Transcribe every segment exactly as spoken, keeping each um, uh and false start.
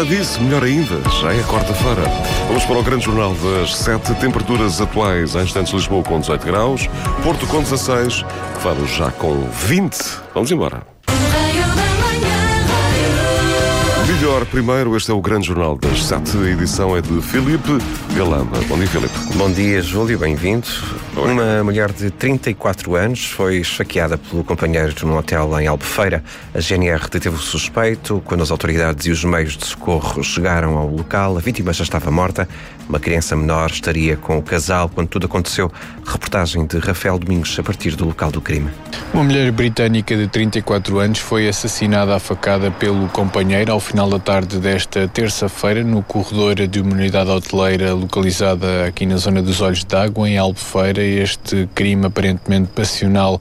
nada disso, melhor ainda, já é quarta-feira. Vamos para o grande jornal das sete. Temperaturas atuais em instantes: Lisboa com dezoito graus, Porto com dezasseis, Faro já com vinte. Vamos embora. Melhor primeiro, este é o grande jornal das sete. A edição é de Filipe Galamba. Bom dia, Filipe. Bom dia, Júlio, bem-vindo. Uma mulher de trinta e quatro anos foi esfaqueada pelo companheiro num hotel em Albufeira. A G N R deteve o suspeito. Quando as autoridades e os meios de socorro chegaram ao local, a vítima já estava morta. Uma criança menor estaria com o casal quando tudo aconteceu. Reportagem de Rafael Domingos a partir do local do crime. Uma mulher britânica de trinta e quatro anos foi assassinada à facada pelo companheiro ao final da tarde desta terça-feira no corredor de uma unidade hoteleira localizada aqui na zona dos Olhos d'Água, em Albufeira. Este crime aparentemente passional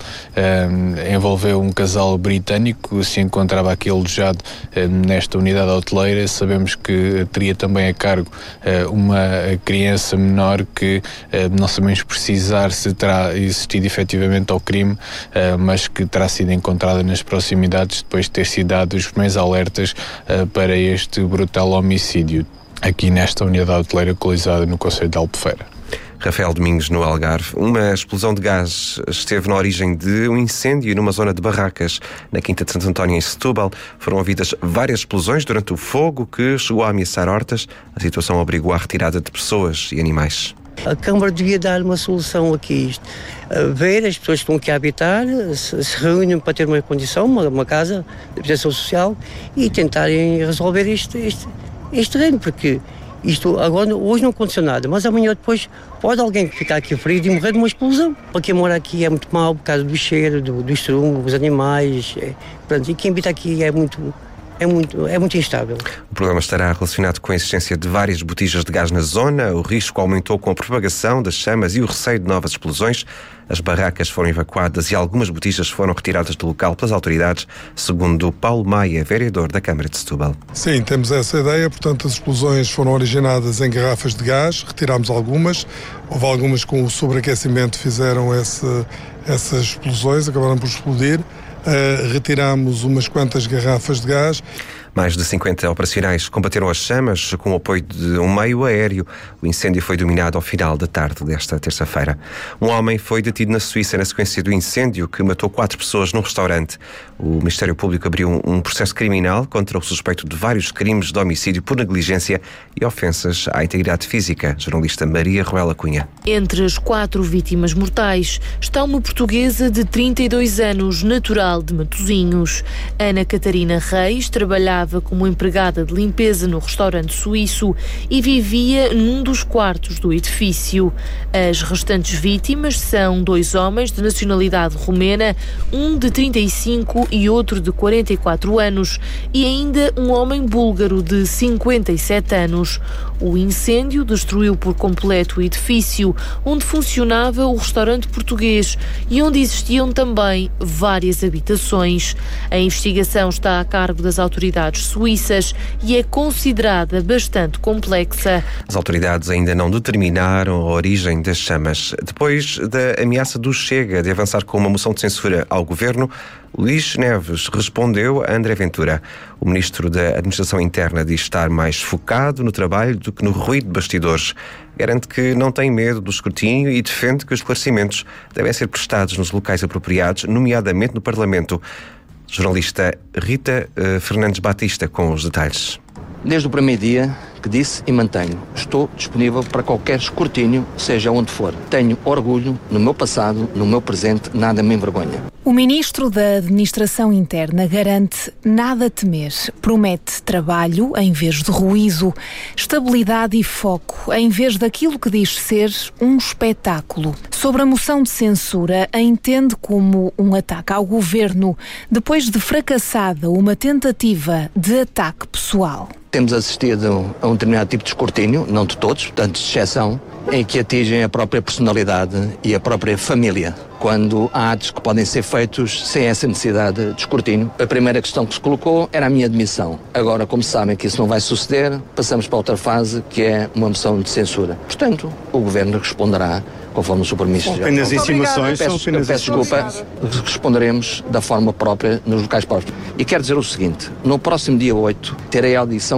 um, envolveu um casal britânico que se encontrava aqui alojado um, nesta unidade hoteleira. Sabemos que teria também a cargo uh, uma criança menor que uh, não sabemos precisar se terá existido efetivamente ao crime, uh, mas que terá sido encontrada nas proximidades depois de ter sido dado os primeiros alertas uh, para este brutal homicídio aqui nesta unidade hoteleira localizada no concelho de Albufeira. Rafael Domingos, no Algarve. Uma explosão de gás esteve na origem de um incêndio numa zona de barracas na Quinta de Santo António, em Setúbal. Foram ouvidas várias explosões durante o fogo que chegou a ameaçar hortas. A situação obrigou à retirada de pessoas e animais. A Câmara devia dar uma solução aqui a isto. Ver as pessoas que estão aqui a habitar, se, se reúnem para ter uma condição, uma, uma casa de habitação social e tentarem resolver este, este, este terreno, porque isto agora, hoje não aconteceu nada, mas amanhã ou depois pode alguém ficar aqui ferido e morrer de uma explosão. Para quem mora aqui é muito mau por causa do cheiro, do, do estrume, dos animais. É, pronto, e quem habita aqui é muito... É muito, é muito instável. O problema estará relacionado com a existência de várias botijas de gás na zona. O risco aumentou com a propagação das chamas e o receio de novas explosões. As barracas foram evacuadas e algumas botijas foram retiradas do local pelas autoridades, segundo Paulo Maia, vereador da Câmara de Setúbal. Sim, temos essa ideia. Portanto, as explosões foram originadas em garrafas de gás. Retirámos algumas. Houve algumas com o sobreaquecimento fizeram esse, essas explosões, acabaram por explodir. Uh, retirámos umas quantas garrafas de gás. Mais de cinquenta operacionais combateram as chamas com o apoio de um meio aéreo. O incêndio foi dominado ao final da tarde desta terça-feira. Um homem foi detido na Suíça na sequência do incêndio que matou quatro pessoas num restaurante. O Ministério Público abriu um processo criminal contra o suspeito de vários crimes de homicídio por negligência e ofensas à integridade física. Jornalista Maria Ruela Cunha. Entre as quatro vítimas mortais está uma portuguesa de trinta e dois anos, natural de Matosinhos. Ana Catarina Reis trabalhava como empregada de limpeza no restaurante suíço e vivia num dos quartos do edifício. As restantes vítimas são dois homens de nacionalidade romena, um de trinta e cinco e outro de quarenta e quatro anos, e ainda um homem búlgaro de cinquenta e sete anos. O incêndio destruiu por completo o edifício onde funcionava o restaurante português e onde existiam também várias habitações. A investigação está a cargo das autoridades suíças e é considerada bastante complexa. As autoridades ainda não determinaram a origem das chamas. Depois da ameaça do Chega de avançar com uma moção de censura ao governo, Luís Neves respondeu a André Ventura. O ministro da Administração Interna diz estar mais focado no trabalho do que no ruído de bastidores. Garante que não tem medo do escrutínio e defende que os esclarecimentos devem ser prestados nos locais apropriados, nomeadamente no Parlamento. Jornalista Rita uh, Fernandes Batista com os detalhes. Desde o primeiro dia que disse e mantenho, estou disponível para qualquer escrutínio, seja onde for. Tenho orgulho no meu passado, no meu presente, nada me envergonha. O ministro da Administração Interna garante nada temer. Promete trabalho em vez de ruído, estabilidade e foco em vez daquilo que diz ser um espetáculo. Sobre a moção de censura, a entende como um ataque ao governo, depois de fracassada uma tentativa de ataque pessoal. Temos assistido a um determinado tipo de escrutínio, não de todos, portanto de exceção, em que atingem a própria personalidade e a própria família, quando há atos que podem ser feitos sem essa necessidade de escrutínio. A primeira questão que se colocou era a minha admissão. Agora, como sabem que isso não vai suceder, passamos para outra fase, que é uma moção de censura. Portanto, o Governo responderá conforme o senhor Primeiro-Ministro já. Apenas insinuações, peço, são apenas peço desculpa, responderemos da forma própria nos locais próprios. E quero dizer o seguinte, no próximo dia oito terei audição